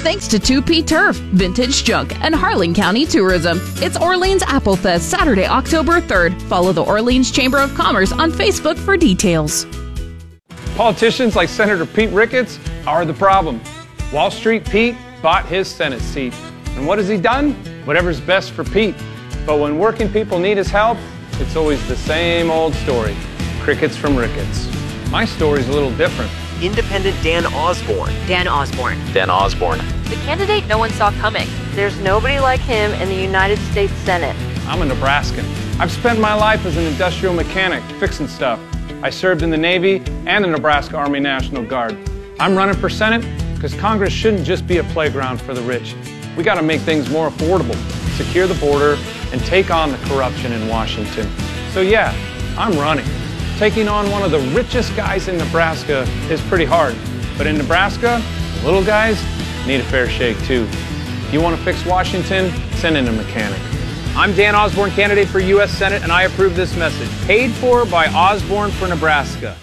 thanks to 2P Turf, Vintage Junk, and Harlan County Tourism. It's Orleans Apple Fest, Saturday, October 3rd. Follow the Orleans Chamber of Commerce on Facebook for details. Politicians like Senator Pete Ricketts are the problem. Wall Street Pete bought his Senate seat. And what has he done? Whatever's best for Pete. But when working people need his help, it's always the same old story. Crickets from Ricketts. My story's a little different. Independent Dan Osborne. Dan Osborne. Dan Osborne. The candidate no one saw coming. There's nobody like him in the United States Senate. I'm a Nebraskan. I've spent my life as an industrial mechanic, fixing stuff. I served in the Navy and the Nebraska Army National Guard. I'm running for Senate because Congress shouldn't just be a playground for the rich. We got to make things more affordable, secure the border, and take on the corruption in Washington. So yeah, I'm running. Taking on one of the richest guys in Nebraska is pretty hard. But in Nebraska, the little guys need a fair shake too. If you want to fix Washington, send in a mechanic. I'm Dan Osborne, candidate for U.S. Senate, and I approve this message. Paid for by Osborne for Nebraska.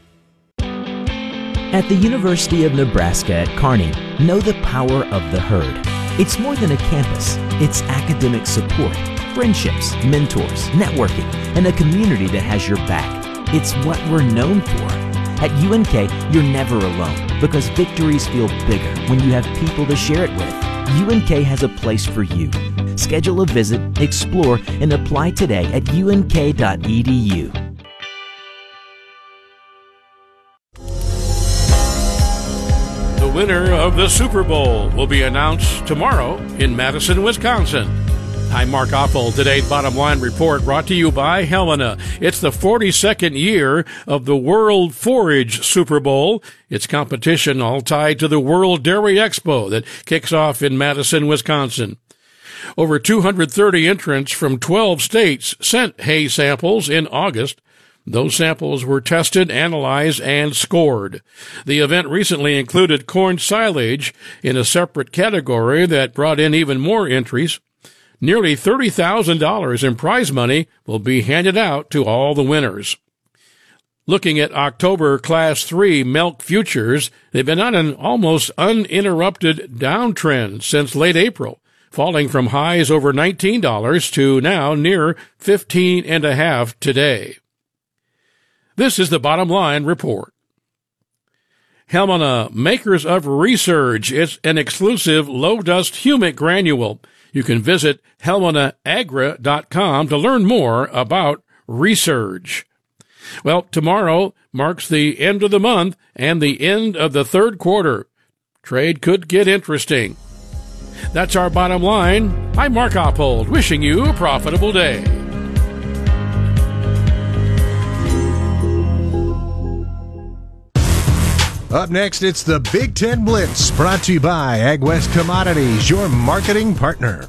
At the University of Nebraska at Kearney, know the power of the herd. It's more than a campus. It's academic support, friendships, mentors, networking, and a community that has your back. It's what we're known for. At UNK, you're never alone because victories feel bigger when you have people to share it with. UNK has a place for you. Schedule a visit, explore, and apply today at unk.edu. The winner of the Super Bowl will be announced tomorrow in Madison, Wisconsin. I'm Mark Oppold. Today's Bottom Line Report brought to you by Helena. It's the 42nd year of the World Forage Super Bowl. It's competition all tied to the World Dairy Expo that kicks off in Madison, Wisconsin. Over 230 entrants from 12 states sent hay samples in August. Those samples were tested, analyzed, and scored. The event recently included corn silage in a separate category that brought in even more entries. Nearly $30,000 in prize money will be handed out to all the winners. Looking at October Class 3 milk futures, they've been on an almost uninterrupted downtrend since late April, falling from highs over $19 to now near $15.50 today. This is the Bottom Line Report. Helmina, makers of Resurge. It's an exclusive low-dust humic granule. You can visit helminaagra.com to learn more about Resurge. Well, tomorrow marks the end of the month and the end of the third quarter. Trade could get interesting. That's our bottom line. I'm Mark Oppold, wishing you a profitable day. Up next, it's the Big Ten Blitz, brought to you by AgWest Commodities, your marketing partner.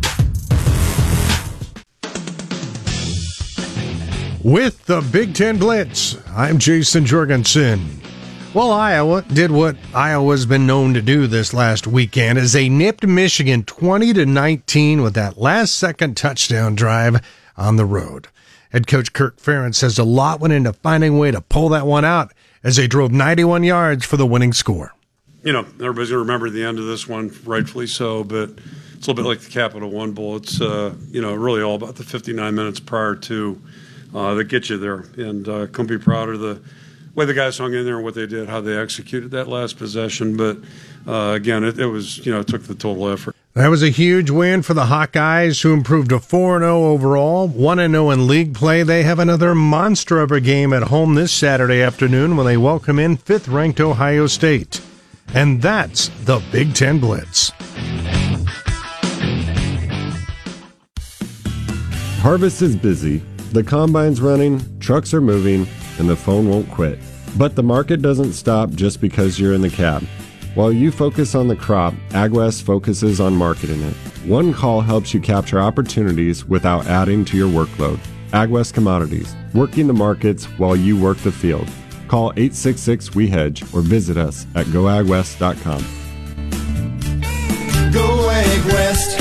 With the Big Ten Blitz, I'm Jason Jorgensen. Well, Iowa did what Iowa's been known to do this last weekend, as they nipped Michigan 20-19 with that last-second touchdown drive on the road. Head coach Kirk Ferentz says a lot went into finding a way to pull that one out, as they drove 91 yards for the winning score. You know, everybody's going to remember the end of this one, rightfully so, but it's a little bit like the Capital One Bowl. It's, really all about the 59 minutes prior to that get you there. And couldn't be prouder of the way the guys hung in there and what they did, how they executed that last possession. But, again, it was, it took the total effort. That was a huge win for the Hawkeyes, who improved to 4-0 overall, 1-0 in league play. They have another monster of a game at home this Saturday afternoon when they welcome in 5th-ranked Ohio State. And that's the Big Ten Blitz. Harvest is busy. The combine's running, trucks are moving, and the phone won't quit. But the market doesn't stop just because you're in the cab. While you focus on the crop, AgWest focuses on marketing it. One call helps you capture opportunities without adding to your workload. AgWest Commodities, working the markets while you work the field. Call 866-WE-HEDGE or visit us at goagwest.com. Go AgWest.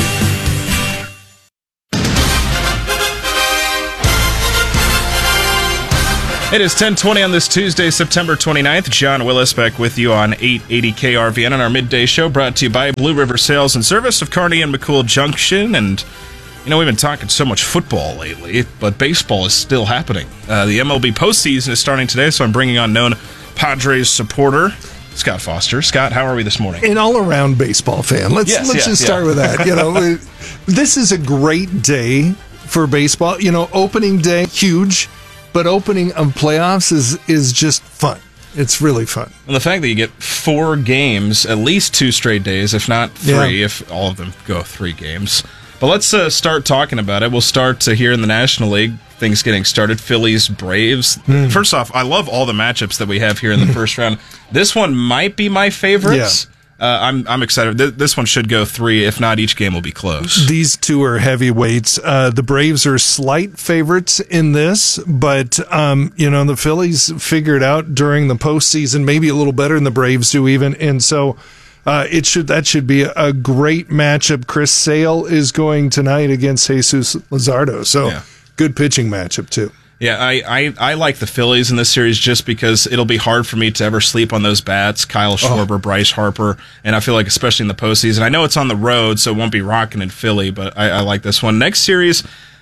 It is 10:20 on this Tuesday, September 29th. John Willis back with you on 880 KRVN on our midday show, brought to you by Blue River Sales and Service of Kearney and McCool Junction. And, you know, we've been talking so much football lately, but baseball is still happening. The MLB postseason is starting today, so I'm bringing on known Padres supporter Scott Foster. Scott, how are we this morning? An all-around baseball fan. Let's just start with that. You know, this is a great day for baseball. You know, opening day, huge. But opening of playoffs is just fun. It's really fun. And the fact that you get 4 games, at least 2 straight days, if not 3, if all of them go 3 games. But let's start talking about it. We'll start here in the National League. Things getting started. Phillies, Braves. First off, I love all the matchups that we have here in the first round. This one might be my favorite. Yeah. I'm excited. This one should go 3. If not, each game will be close. These two are heavyweights. The Braves are slight favorites in this, but you know, the Phillies figured out during the postseason maybe a little better than the Braves do even, and so that should be a great matchup. Chris Sale is going tonight against Jesus Luzardo, so good pitching matchup too. Yeah, I like the Phillies in this series just because it'll be hard for me to ever sleep on those bats, Kyle Schwarber, Bryce Harper, and I feel like especially in the postseason. I know it's on the road, so it won't be rocking in Philly, but I like this one. Next series,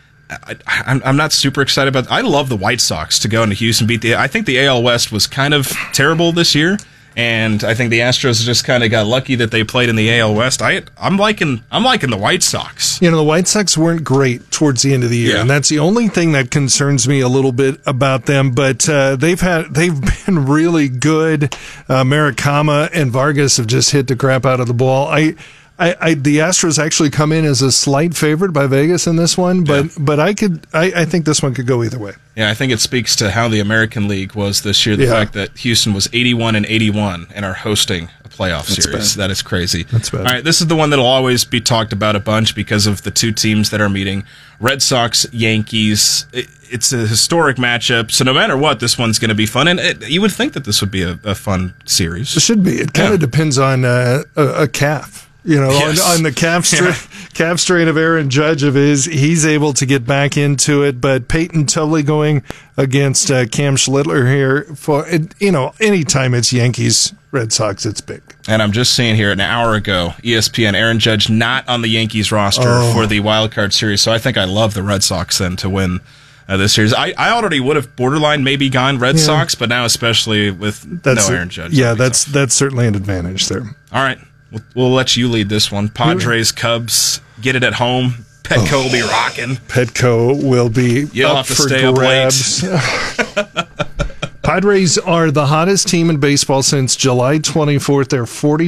I'm not super excited about. I love the White Sox to go into Houston, I think the AL West was kind of terrible this year. And I think the Astros just kind of got lucky that they played in the AL West. I'm liking the White Sox. You know, the White Sox weren't great towards the end of the year, and that's the only thing that concerns me a little bit about them. But they've been really good. Maricama and Vargas have just hit the crap out of the ball. The Astros actually come in as a slight favorite by Vegas in this one, but I think this one could go either way. Yeah, I think it speaks to how the American League was this year. The fact that Houston was 81-81 and are hosting a playoff series. That is crazy. That's bad. All right, this is the one that'll always be talked about a bunch because of the 2 teams that are meeting. Red Sox, Yankees. It's a historic matchup, so no matter what, this one's going to be fun. And you would think that this would be a fun series. It should be. It kind of depends on a calf. You know, on the calf strain of Aaron Judge of his, he's able to get back into it. But Peyton Totally going against Cam Schlittler here for, you know, anytime it's Yankees, Red Sox, it's big. And I'm just seeing here an hour ago, ESPN, Aaron Judge not on the Yankees roster for the wild card series. So I think I love the Red Sox then to win this series. I already would have borderline maybe gone Red Sox, but now especially with no Aaron Judge. Yeah, that's certainly an advantage there. All right. We'll let you lead this one. Padres, Cubs, get it at home. Petco will be rocking. Petco will be You'll up have to for stay grabs. Up late. Padres are the hottest team in baseball since July 24th. They're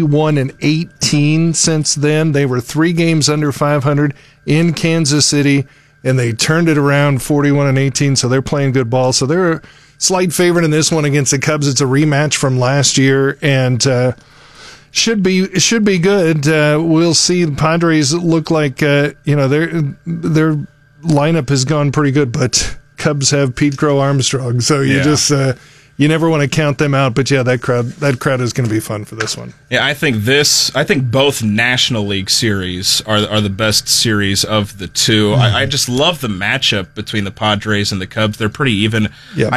41-18 since then. They were 3 games under 500 in Kansas City, and they turned it around 41-18, so they're playing good ball. So they're a slight favorite in this one against the Cubs. It's a rematch from last year, and should be good. We'll see. The Padres look like you know, their lineup has gone pretty good, but Cubs have Pete Crow Armstrong, so you just you never want to count them out. But yeah, that crowd is going to be fun for this one. Yeah, I think both National League series are the best series of the 2. I just love the matchup between the Padres and the Cubs. They're pretty even. Yeah.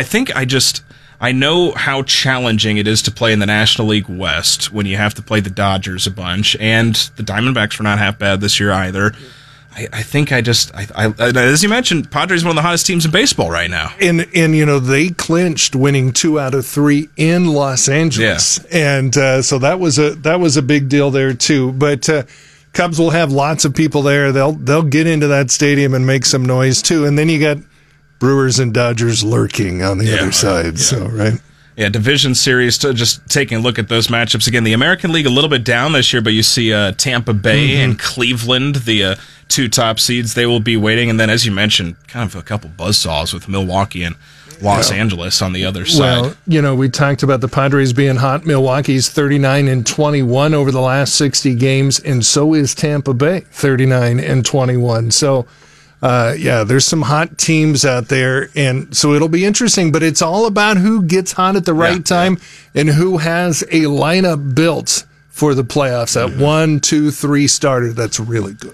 I know how challenging it is to play in the National League West when you have to play the Dodgers a bunch, and the Diamondbacks were not half bad this year either. I think as you mentioned, Padres are one of the hottest teams in baseball right now. And you know, they clinched winning 2 out of 3 in Los Angeles. Yeah. And so that was a big deal there too. But Cubs will have lots of people there. They'll get into that stadium and make some noise too. And then you got Brewers and Dodgers lurking on the other side. Yeah. So, right? Yeah, division series, just taking a look at those matchups. Again, the American League a little bit down this year, but you see Tampa Bay and Cleveland, the 2 top seeds, they will be waiting. And then, as you mentioned, kind of a couple buzzsaws with Milwaukee and Los Angeles on the other side. Well, you know, we talked about the Padres being hot. Milwaukee's 39-21 over the last 60 games, and so is Tampa Bay, 39-21. So, there's some hot teams out there, and so it'll be interesting, but it's all about who gets hot at the right time and who has a lineup built for the playoffs. That 1, 2, 3 starter, that's really good.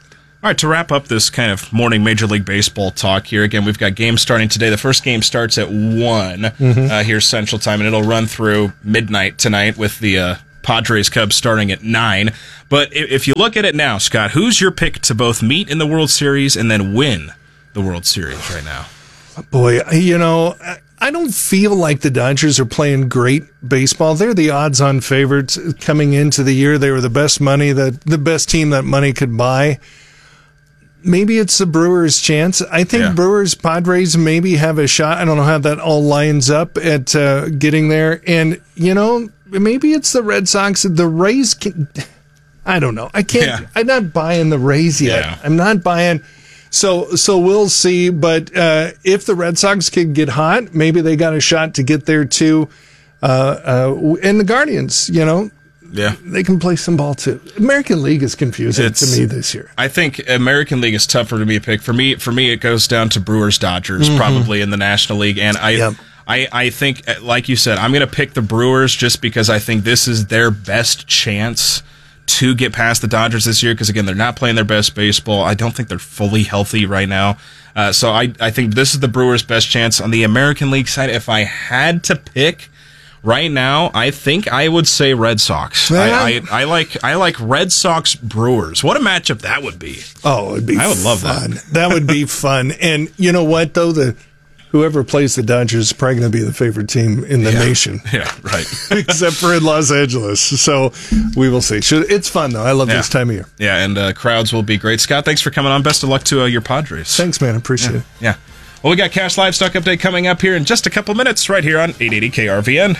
All right, to wrap up this kind of morning Major League Baseball talk here, again, we've got games starting today. The first game starts at 1 here Central Time, and it'll run through midnight tonight with the Padres-Cubs starting at 9. But if you look at it now, Scott, who's your pick to both meet in the World Series and then win the World Series right now? Boy, I don't feel like the Dodgers are playing great baseball. They're the odds-on favorites coming into the year. They were the best team that money could buy. Maybe it's the Brewers' chance. I think Brewers, Padres maybe have a shot. I don't know how that all lines up at getting there. And, maybe it's the Red Sox. The Rays I don't know. I can't. I'm not buying the Rays yet. Yeah. I'm not buying. So we'll see. But if the Red Sox can get hot, maybe they got a shot to get there too. And the Guardians, they can play some ball too. American League is confusing to me this year. I think American League is tougher to be a pick. For me, it goes down to Brewers Dodgers probably in the National League, and I think, like you said, I'm going to pick the Brewers just because I think this is their best chance to get past the Dodgers this year, because again, they're not playing their best baseball. I don't think they're fully healthy right now. So I think this is the Brewers' best chance. On the American League side, if I had to pick right now, I think I would say Red Sox. I like Red Sox Brewers. What a matchup that would be. Oh, it'd be I would love that. That would be fun. And you know what, though? Whoever plays the Dodgers is probably going to be the favorite team in the nation. Yeah, right. Except for in Los Angeles. So we will see. It's fun, though. I love this time of year. Yeah, and crowds will be great. Scott, thanks for coming on. Best of luck to your Padres. Thanks, man. I appreciate it. Yeah. Well, we got Cash Livestock Update coming up here in just a couple minutes right here on 880 KRVN.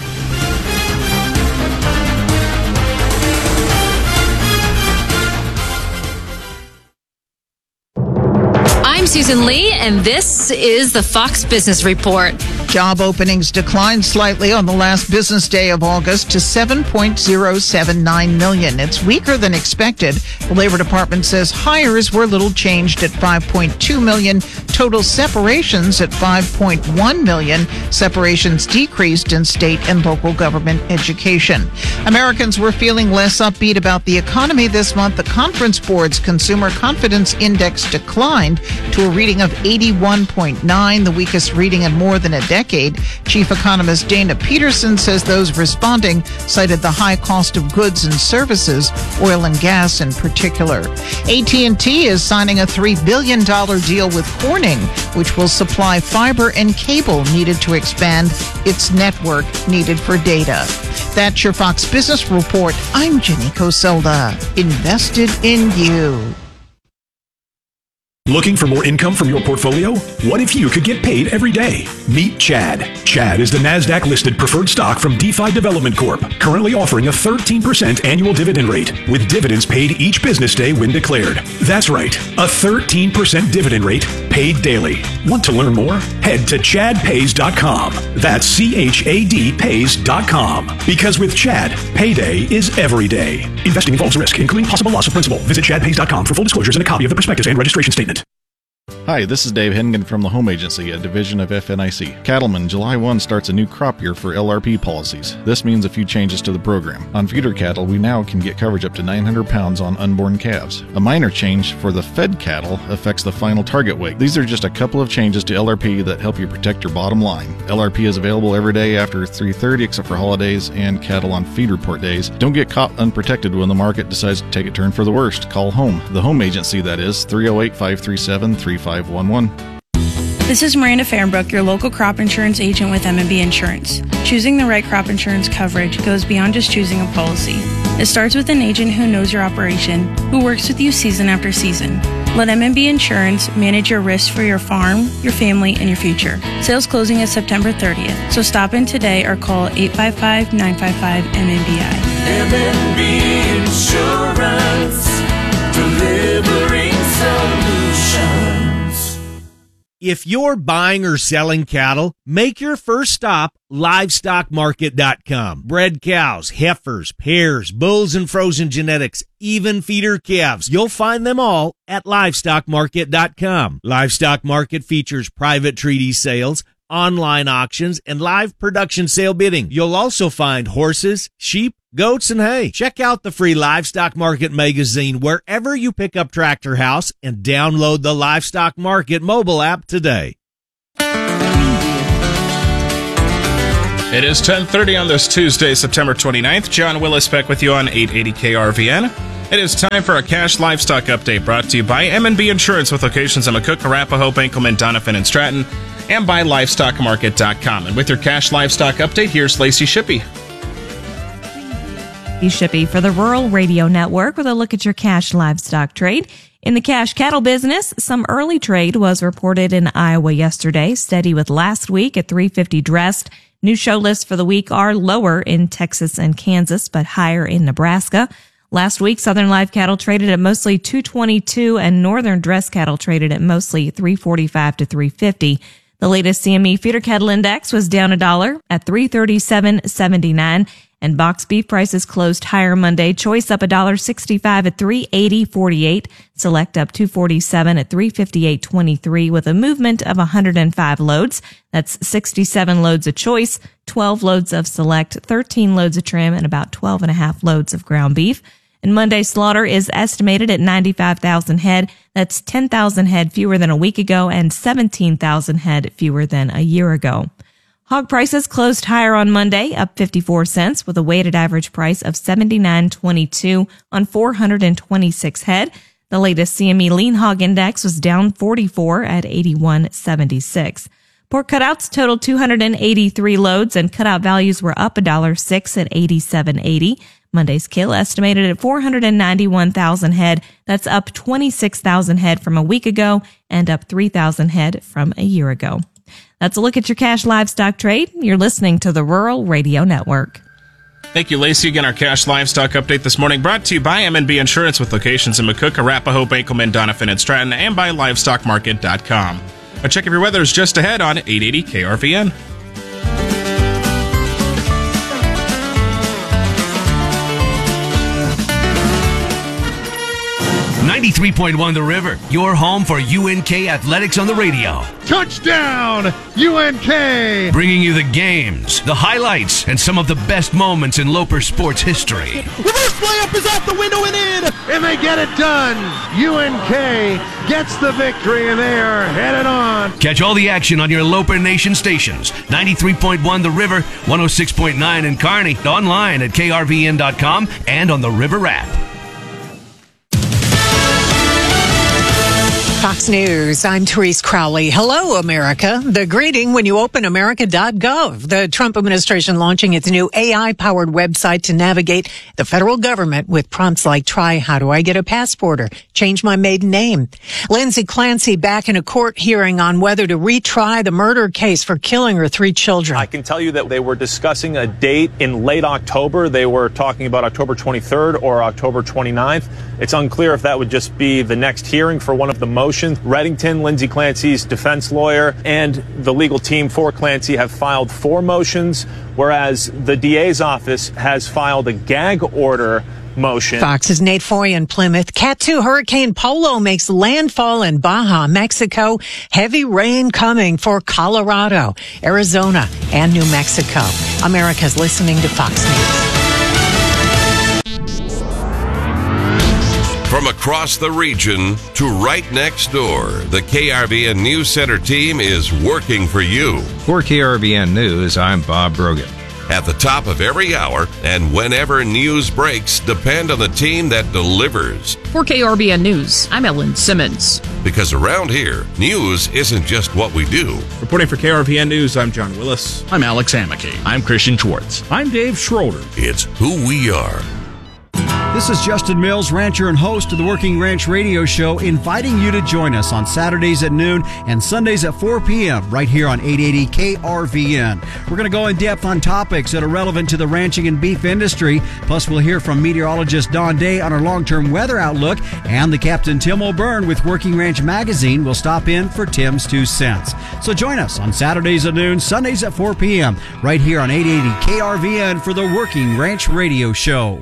I'm Susan Lee, and this is the Fox Business Report. Job openings declined slightly on the last business day of August to 7.079 million. It's weaker than expected. The Labor Department says hires were little changed at 5.2 million. Total separations at 5.1 million. Separations decreased in state and local government education. Americans were feeling less upbeat about the economy this month. The Conference Board's Consumer Confidence Index declined to a reading of 81.9, the weakest reading in more than a decade. Chief economist Dana Peterson says those responding cited the high cost of goods and services, oil and gas in particular. AT&T is signing a $3 billion deal with Corning, which will supply fiber and cable needed to expand its network needed for data. That's your Fox Business Report. I'm Jenny Coselda. Invested in you. Looking for more income from your portfolio? What if you could get paid every day? Meet Chad. Chad is the NASDAQ-listed preferred stock from DeFi Development Corp., currently offering a 13% annual dividend rate, with dividends paid each business day when declared. That's right, a 13% dividend rate paid daily. Want to learn more? Head to chadpays.com. That's CHAD pays.com. Because with Chad, payday is every day. Investing involves risk, including possible loss of principal. Visit chadpays.com for full disclosures and a copy of the prospectus and registration statement. Hi, this is Dave Hennigan from the Home Agency, a division of FNIC. Cattlemen, July 1 starts a new crop year for LRP policies. This means a few changes to the program. On feeder cattle, we now can get coverage up to 900 pounds on unborn calves. A minor change for the fed cattle affects the final target weight. These are just a couple of changes to LRP that help you protect your bottom line. LRP is available every day after 3:30 except for holidays and cattle on feed report days. Don't get caught unprotected when the market decides to take a turn for the worst. Call home. The Home Agency, that is, 308-537-3511. This is Miranda Fahrenbrook, your local crop insurance agent with M&B Insurance. Choosing the right crop insurance coverage goes beyond just choosing a policy. It starts with an agent who knows your operation, who works with you season after season. Let M&B Insurance manage your risks for your farm, your family, and your future. Sales closing is September 30th, so stop in today or call 855-955-MNBI. M&B Insurance, delivering solutions. If you're buying or selling cattle, make your first stop LivestockMarket.com. Bred cows, heifers, pairs, bulls, and frozen genetics, even feeder calves. You'll find them all at LivestockMarket.com. Livestock Market features private treaty sales, online auctions, and live production sale bidding. You'll also find horses, sheep, goats, and hay. Check out the free Livestock Market magazine wherever you pick up Tractor House and download the Livestock Market mobile app today. It is 10:30 on this Tuesday, September 29th. John Willis back with you on 880 KRVN. It is time for a cash livestock update brought to you by M&B Insurance with locations in McCook, Arapahoe, Enkelman, Doniphan, and Stratton, and by LivestockMarket.com. And with your cash livestock update, here's Lacey Shippey. Shippey for the Rural Radio Network with a look at your cash livestock trade. In the cash cattle business, some early trade was reported in Iowa yesterday, steady with last week at 350 dressed. New show lists for the week are lower in Texas and Kansas, but higher in Nebraska. Last week, southern live cattle traded at mostly 222 and northern dress cattle traded at mostly 345 to 350. The latest CME feeder cattle index was down $1 at 337.79, and box beef prices closed higher Monday. Choice up $1.65 at 380.48. Select up $2.47 at 358.23 with a movement of 105 loads. That's 67 loads of choice, 12 loads of select, 13 loads of trim, and about 12.5 loads of ground beef. And Monday's slaughter is estimated at 95,000 head. That's 10,000 head fewer than a week ago and 17,000 head fewer than a year ago. Hog prices closed higher on Monday, up 54 cents with a weighted average price of $79.22 on 426 head. The latest CME lean hog index was down 44 at 81.76. Pork cutouts totaled 283 loads and cutout values were up $1.06 at 87.80. Monday's kill estimated at 491,000 head. That's up 26,000 head from a week ago and up 3,000 head from a year ago. That's a look at your cash livestock trade. You're listening to the Rural Radio Network. Thank you, Lacey. Again, our cash livestock update this morning brought to you by M&B Insurance with locations in McCook, Arapahoe, Enkelman, Doniphan, and Stratton, and by LivestockMarket.com. A check of your weather is just ahead on 880 KRVN. 93.1 The River, your home for UNK Athletics on the radio. Touchdown, UNK! Bringing you the games, the highlights, and some of the best moments in Loper sports history. Reverse layup is out the window and in, and they get it done. UNK gets the victory, and they are headed on. Catch all the action on your Loper Nation stations. 93.1 The River, 106.9 in Kearney, online at krvn.com and on the River app. Fox News, I'm Therese Crowley. Hello, America. The greeting when you open America.gov. The Trump administration launching its new AI-powered website to navigate the federal government with prompts like try how do I get a passport or change my maiden name. Lindsay Clancy back in a court hearing on whether to retry the murder case for killing her 3 children. I can tell you that they were discussing a date in late October. They were talking about October 23rd or October 29th. It's unclear if that would just be the next hearing for one of the motions. Reddington, Lindsay Clancy's defense lawyer, and the legal team for Clancy have filed 4 motions, whereas the DA's office has filed a gag order motion. Fox's Nate Foy in Plymouth. Cat 2 Hurricane Polo makes landfall in Baja, Mexico. Heavy rain coming for Colorado, Arizona, and New Mexico. America's listening to Fox News. From across the region to right next door, the KRVN News Center team is working for you. For KRVN News, I'm Bob Brogan. At the top of every hour and whenever news breaks, depend on the team that delivers. For KRVN News, I'm Ellen Simmons. Because around here, news isn't just what we do. Reporting for KRVN News, I'm John Willis. I'm Alex Hamake. I'm Christian Schwartz. I'm Dave Schroeder. It's who we are. This is Justin Mills, rancher and host of the Working Ranch Radio Show, inviting you to join us on Saturdays at noon and Sundays at 4 p.m. right here on 880 KRVN. We're going to go in depth on topics that are relevant to the ranching and beef industry. Plus, we'll hear from meteorologist Don Day on our long-term weather outlook, and the Captain Tim O'Byrne with Working Ranch Magazine will stop in for Tim's 2 cents. So join us on Saturdays at noon, Sundays at 4 p.m. right here on 880 KRVN for the Working Ranch Radio Show.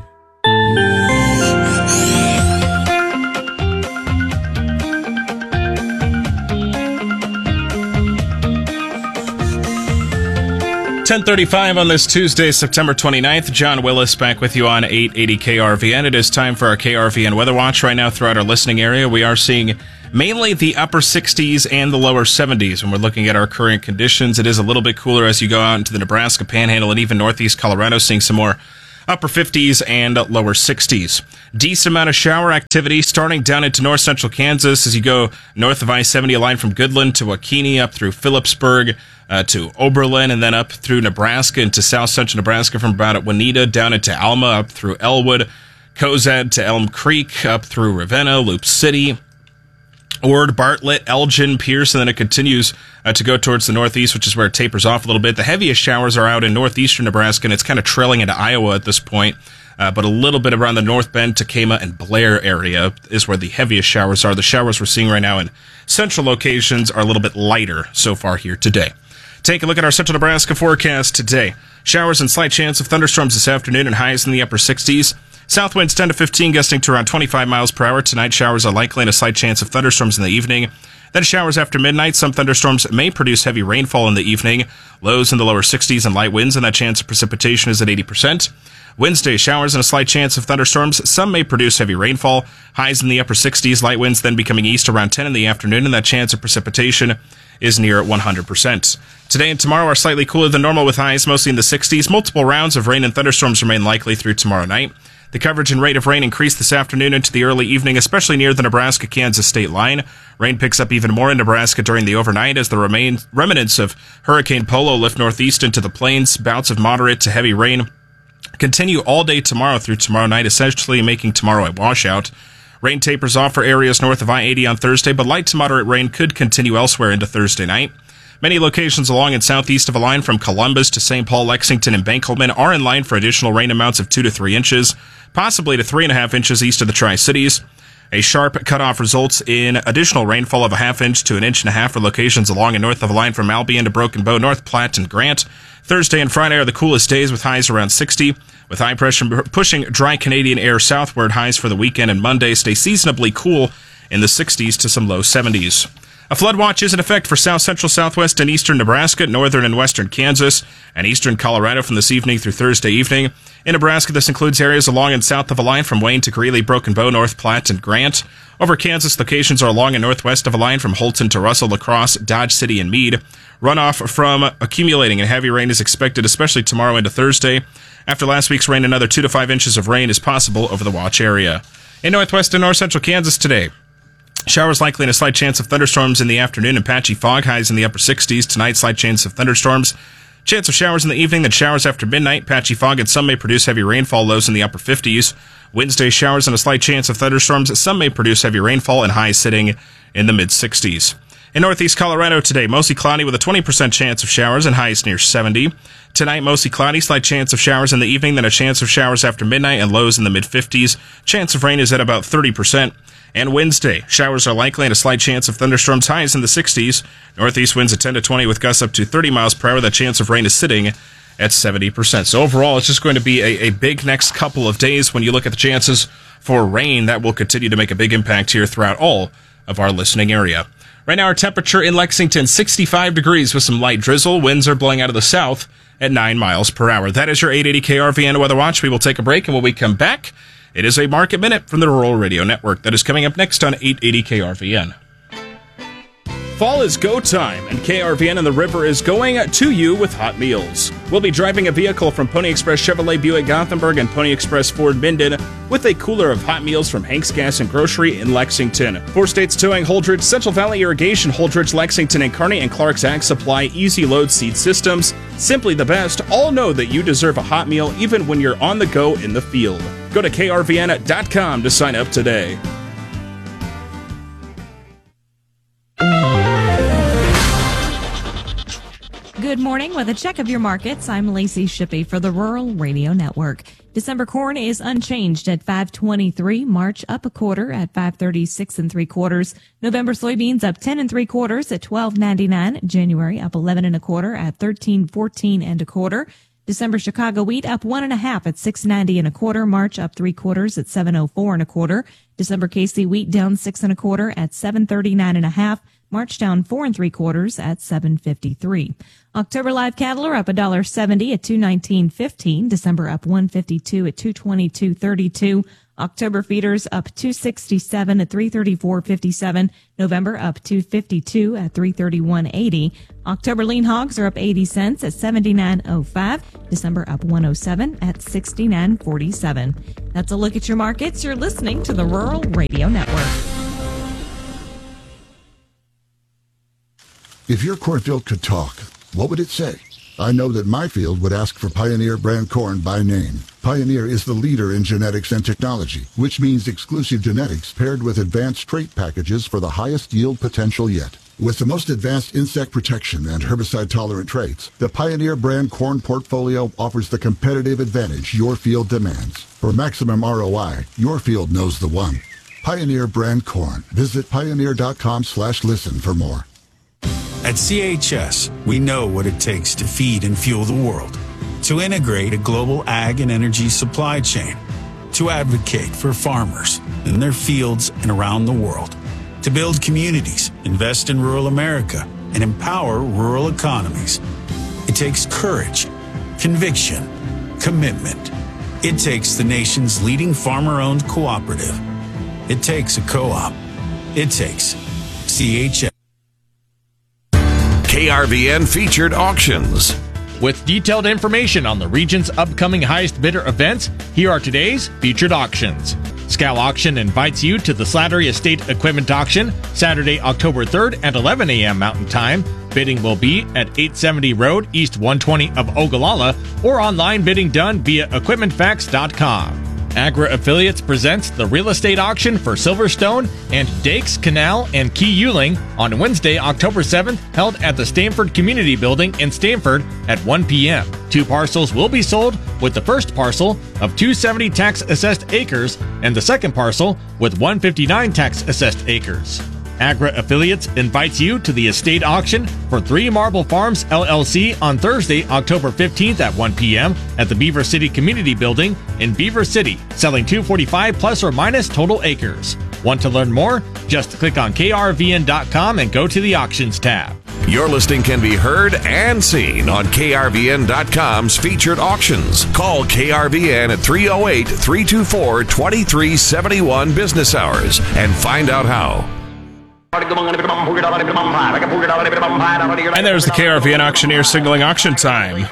10:35 on this Tuesday, September 29th. John Willis back with you on 880 KRVN. It is time for our KRVN Weather Watch. Right now throughout our listening area, we are seeing mainly the upper 60s and the lower 70s when we're looking at our current conditions. It is a little bit cooler as you go out into the Nebraska Panhandle and even northeast Colorado, seeing some more upper 50s and lower 60s. Decent amount of shower activity starting down into north central Kansas as you go north of I-70, a line from Goodland to Wakini, up through Phillipsburg to Oberlin, and then up through Nebraska into south central Nebraska from about at Waneta down into Alma, up through Elwood, Cozad to Elm Creek, up through Ravenna, Loop City, Ord, Bartlett, Elgin, Pierce, and then it continues to go towards the northeast, which is where it tapers off a little bit. The heaviest showers are out in northeastern Nebraska, and it's kind of trailing into Iowa at this point. But a little bit around the North Bend, Tacoma, and Blair area is where the heaviest showers are. The showers we're seeing right now in central locations are a little bit lighter so far here today. Take a look at our central Nebraska forecast today. Showers and slight chance of thunderstorms this afternoon and highs in the upper 60s. South winds 10 to 15, gusting to around 25 miles per hour. Tonight, showers are likely and a slight chance of thunderstorms in the evening. Then showers after midnight. Some thunderstorms may produce heavy rainfall in the evening. Lows in the lower 60s and light winds, and that chance of precipitation is at 80%. Wednesday, showers and a slight chance of thunderstorms. Some may produce heavy rainfall. Highs in the upper 60s, light winds then becoming east around 10 in the afternoon, and that chance of precipitation is near 100%. Today and tomorrow are slightly cooler than normal with highs mostly in the 60s. Multiple rounds of rain and thunderstorms remain likely through tomorrow night. The coverage and rate of rain increase this afternoon into the early evening, especially near the Nebraska-Kansas state line. Rain picks up even more in Nebraska during the overnight as the remnants of Hurricane Polo lift northeast into the plains. Bouts of moderate to heavy rain continue all day tomorrow through tomorrow night, essentially making tomorrow a washout. Rain tapers off for areas north of I-80 on Thursday, but light to moderate rain could continue elsewhere into Thursday night. Many locations along and southeast of a line from Columbus to St. Paul, Lexington, and Benkelman are in line for additional rain amounts of 2 to 3 inches, possibly to 3.5 inches east of the Tri-Cities. A sharp cutoff results in additional rainfall of a half inch to 1.5 inches for locations along and north of a line from Albion to Broken Bow, North Platte, and Grant. Thursday and Friday are the coolest days with highs around 60, with high pressure pushing dry Canadian air southward. Highs for the weekend and Monday stay seasonably cool in the 60s to some low 70s. A flood watch is in effect for south central, southwest, and eastern Nebraska, northern and western Kansas, and eastern Colorado from this evening through Thursday evening. In Nebraska, this includes areas along and south of a line from Wayne to Greeley, Broken Bow, North Platte, and Grant. Over Kansas, locations are along and northwest of a line from Holton to Russell, La Crosse, Dodge City, and Meade. Runoff from accumulating and heavy rain is expected, especially tomorrow into Thursday. After last week's rain, another 2 to 5 inches of rain is possible over the watch area. In northwest and north central Kansas today, showers likely and a slight chance of thunderstorms in the afternoon and patchy fog. Highs in the upper 60s. Tonight, slight chance of thunderstorms. Chance of showers in the evening, then showers after midnight. Patchy fog and some may produce heavy rainfall. Lows in the upper 50s. Wednesday, showers and a slight chance of thunderstorms. Some may produce heavy rainfall and highs sitting in the mid-60s. In northeast Colorado today, mostly cloudy with a 20% chance of showers and highs near 70. Tonight, mostly cloudy, slight chance of showers in the evening, then a chance of showers after midnight and lows in the mid-50s. Chance of rain is at about 30%. And Wednesday, showers are likely and a slight chance of thunderstorms, highs in the 60s. Northeast winds at 10 to 20 with gusts up to 30 miles per hour. The chance of rain is sitting at 70%. So overall, it's just going to be a big next couple of days. When you look at the chances for rain, that will continue to make a big impact here throughout all of our listening area. Right now, our temperature in Lexington, 65 degrees with some light drizzle. Winds are blowing out of the south at 9 miles per hour. That is your 880 KRVN Weather Watch. We will take a break, and when we come back, it is a Market Minute from the Rural Radio Network that is coming up next on 880 KRVN. Fall is go time, and KRVN and the River is going to you with hot meals. We'll be driving a vehicle from Pony Express Chevrolet Buick Gothenburg and Pony Express Ford Minden with a cooler of hot meals from Hank's Gas and Grocery in Lexington. Four States Towing, Holdridge, Central Valley Irrigation, Holdridge, Lexington, and Kearney, and Clark's Ag Supply, Easy Load Seed Systems. Simply the best. All know that you deserve a hot meal even when you're on the go in the field. Go to krvn.com to sign up today. Good morning. With a check of your markets, I'm Lacey Shippey for the Rural Radio Network. December corn is unchanged at $5.23. March up a quarter at $5.36 3/4. November soybeans up 10 3/4 at $12.99. January up 11 1/4 at $13.14 1/4. December Chicago wheat up 1 1/2 at $6.90 1/4. March up 3/4 at $7.04 1/4. December KC wheat down 6 1/4 at $7.39 1/2. March down 4 3/4 at 7.53. October live cattle are up $1.70 at 219.15. December up 152 at 222.32. October feeders up 267 at 334.57. November up 252 at 331.80. October lean hogs are up 80 cents at 79.05. December up 107 at 69.47. That's a look at your markets. You're listening to the Rural Radio Network. If your cornfield could talk, what would it say? I know that my field would ask for Pioneer brand corn by name. Pioneer is the leader in genetics and technology, which means exclusive genetics paired with advanced trait packages for the highest yield potential yet. With the most advanced insect protection and herbicide-tolerant traits, the Pioneer brand corn portfolio offers the competitive advantage your field demands. For maximum ROI, your field knows the one. Pioneer brand corn. Visit pioneer.com/listen for more. At CHS, we know what it takes to feed and fuel the world, to integrate a global ag and energy supply chain, to advocate for farmers in their fields and around the world, to build communities, invest in rural America, and empower rural economies. It takes courage, conviction, commitment. It takes the nation's leading farmer-owned cooperative. It takes a co-op. It takes CHS. KRVN featured auctions. With detailed information on the region's upcoming highest bidder events, here are today's featured auctions. Scal Auction invites you to the Slattery Estate Equipment Auction, Saturday, October 3rd at 11 a.m. Mountain Time. Bidding will be at 870 Road, East 120 of Ogallala, or online bidding done via equipmentfacts.com. Agra Affiliates presents the real estate auction for Silverstone and Dakes, Canal, and Key Yuling on Wednesday, October 7th, held at the Stamford Community Building in Stamford at 1 p.m. 2 parcels will be sold, with the first parcel of 270 tax-assessed acres and the second parcel with 159 tax-assessed acres. Agra Affiliates invites you to the estate auction for 3 Marble Farms LLC on Thursday, October 15th at 1 p.m. at the Beaver City Community Building in Beaver City, selling 245 plus or minus total acres. Want to learn more? Just click on krvn.com and go to the auctions tab. Your listing can be heard and seen on krvn.com's featured auctions. Call KRVN at 308-324-2371 business hours and find out how. And there's the KRVN auctioneer signaling auction time.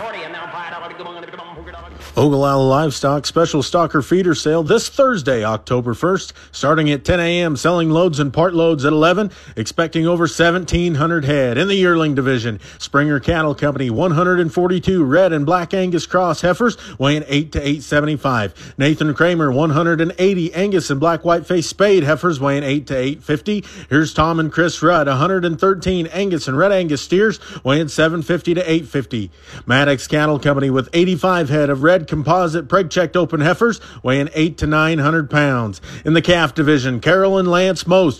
Ogallala Livestock Special Stalker Feeder Sale this Thursday, October 1st, starting at 10 a.m., selling loads and part loads at 11, expecting over 1,700 head. In the yearling division, Springer Cattle Company, 142 red and black Angus cross heifers, weighing 8 to 875. Nathan Kramer, 180 Angus and black white-faced spade heifers, weighing 8 to 850. Here's Tom and Chris Rudd, 113 Angus and red Angus steers, weighing 750 to 850. Maddox Cattle Company with 85 head of red composite preg-checked open heifers, weighing 8 to 900 pounds. In the calf division, Carol and Lance Most,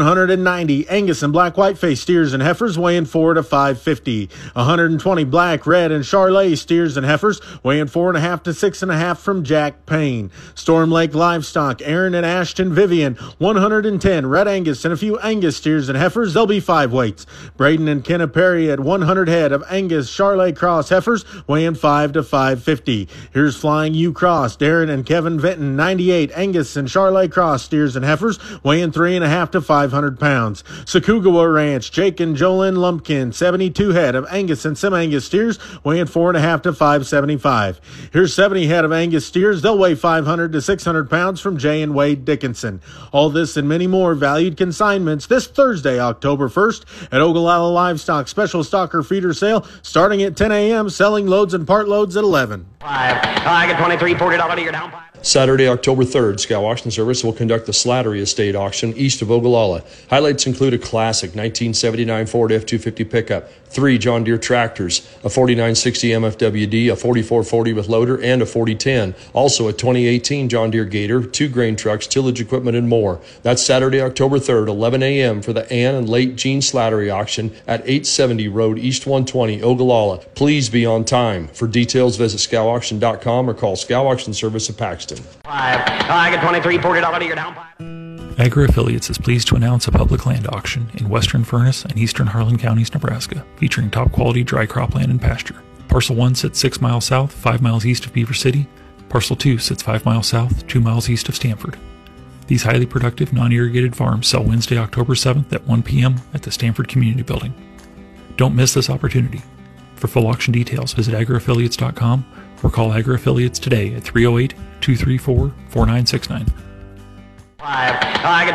190 Angus and black white-faced steers and heifers, weighing 4 to 550. 120 black, red, and Charolais steers and heifers, weighing 4.5 to 6.5 from Jack Payne. Storm Lake Livestock, Aaron and Ashton Vivian, 110 red Angus and a few Angus steers and heifers, they'll be 5 weights. Braden and Kenna Perry at 100 head of Angus Charolais cross heifers, weighing 5 to 550. Here's Flying U Cross, Darren and Kevin Vinton, 98 Angus and Charolais cross steers and heifers, weighing 3.5 to 500 pounds. Sakugawa Ranch, Jake and Jolyn Lumpkin, 72 head of Angus and Sem-Angus steers, weighing 4.5 to 575. Here's 70 head of Angus steers, they'll weigh 500 to 600 pounds from Jay and Wade Dickinson. All this and many more valued consignments this Thursday, October 1st at Ogallala Livestock Special Stalker Feeder Sale, starting at 10 a.m., selling loads and part loads at 11. I get 23, $40 you're down. Saturday, October 3rd, Scow Auction Service will conduct the Slattery Estate Auction east of Ogallala. Highlights include a classic 1979 Ford F-250 pickup, 3 John Deere tractors, a 4960 MFWD, a 4440 with loader, and a 4010. Also a 2018 John Deere Gator, 2 grain trucks, tillage equipment, and more. That's Saturday, October 3rd, 11 a.m. for the Ann and late Gene Slattery Auction at 870 Road, East 120, Ogallala. Please be on time. For details, visit scowauction.com or call Scow Auction Service of Paxton. I get 23, $40 you're down. Agri-Affiliates is pleased to announce a public land auction in western Furnace and eastern Harlan counties, Nebraska, featuring top-quality dry cropland and pasture. Parcel 1 sits 6 miles south, 5 miles east of Beaver City. Parcel 2 sits 5 miles south, 2 miles east of Stanford. These highly productive, non-irrigated farms sell Wednesday, October 7th at 1 p.m. at the Stanford Community Building. Don't miss this opportunity. For full auction details, visit agriaffiliates.com or call Agri-Affiliates today at 308-234-4969.